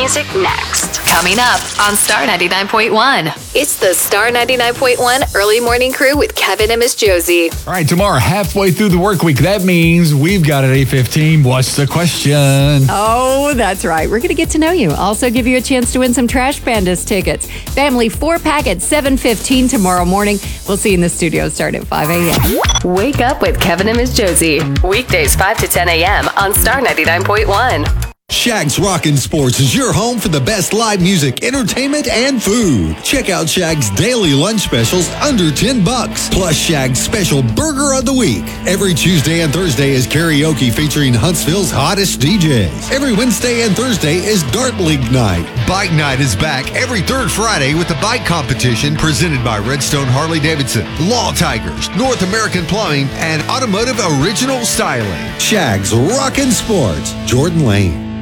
music next. Coming up on Star 99.1. It's the Star 99.1 Early Morning Crew with Kevin and Miss Josie. All right, tomorrow, halfway through the work week. That means we've got at 8:15. What's the question? Oh, that's right. We're going to get to know you. Also give you a chance to win some Trash Pandas tickets. Family 4-pack at 7:15 tomorrow morning. We'll see you in the studio start at 5 a.m. Wake up with Kevin and Miss Josie. Weekdays 5 to 10 a.m. on Star 99.1. Shag's Rockin' Sports is your home for the best live music, entertainment, and food. Check out Shag's daily lunch specials under $10, plus Shag's special Burger of the Week. Every Tuesday and Thursday is karaoke featuring Huntsville's hottest DJs. Every Wednesday and Thursday is Dart League Night. Bike Night is back every third Friday with the bike competition presented by Redstone Harley-Davidson, Law Tigers, North American Plumbing, and Automotive Original Styling. Shag's Rockin' Sports, Jordan Lane.